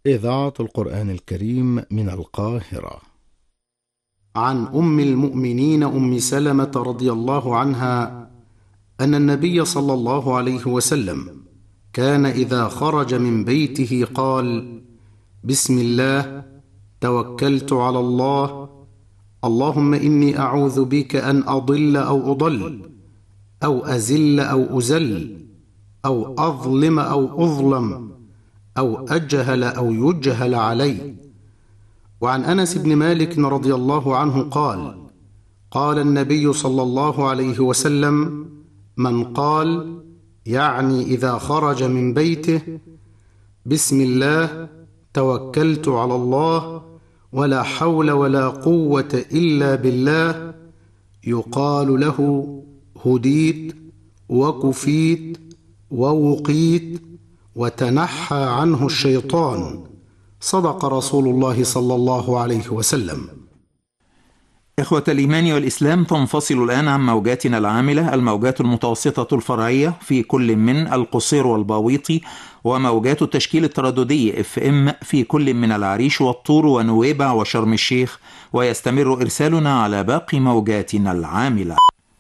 إذاعة القرآن الكريم من القاهرة. عن أم المؤمنين أم سلمة رضي الله عنها أن النبي صلى الله عليه وسلم كان إذا خرج من بيته قال: بسم الله، توكلت على الله، اللهم إني أعوذ بك أن أضل أو أضل، أو أزل أو أزل، أو أظلم أو أظلم، أو أجهل أو يجهل علي. وعن أنس بن مالك رضي الله عنه قال: قال النبي صلى الله عليه وسلم: من قال، يعني إذا خرج من بيته: بسم الله، توكلت على الله، ولا حول ولا قوة إلا بالله، يقال له: هديت وكفيت ووقيت وتنحى عنه الشيطان. صدق رسول الله صلى الله عليه وسلم. إخوة الإيمان والإسلام، تنفصل الآن عن موجاتنا العاملة الموجات المتوسطة الفرعية في كل من القصير والباويطي، وموجات التشكيل الترددي FM في كل من العريش والطور ونويبع وشرم الشيخ، ويستمر إرسالنا على باقي موجاتنا العاملة.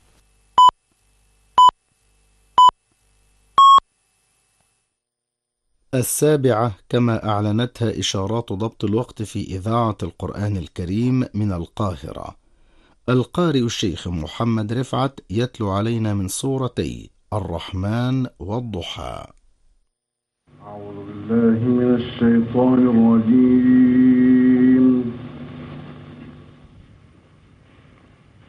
السابعة كما أعلنتها إشارات ضبط الوقت في إذاعة القرآن الكريم من القاهرة. القارئ الشيخ محمد رفعت يتلو علينا من سورتي الرحمن والضحى. أعوذ بالله من الشيطان الرجيم.